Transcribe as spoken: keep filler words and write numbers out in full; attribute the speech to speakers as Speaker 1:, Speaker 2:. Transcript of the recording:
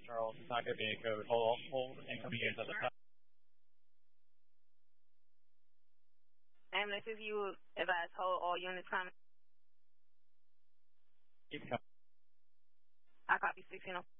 Speaker 1: Charles. It's not going to be a code. Hold, hold incoming units at the top.
Speaker 2: Ambulance, if you advise, hold all units coming.
Speaker 1: Keep coming.
Speaker 2: I copy sixteen oh.